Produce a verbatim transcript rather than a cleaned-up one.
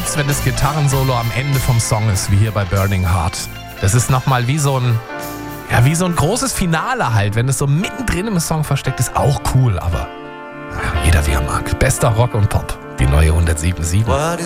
lieb's, wenn das Gitarrensolo am Ende vom Song ist, wie hier bei Burning Heart. Das ist nochmal wie so ein, ja, wie so ein großes Finale halt. Wenn es so mittendrin im Song versteckt ist, auch cool, aber ja, jeder wie er mag. Bester Rock und Pop, die neue hundertsieben Komma sieben.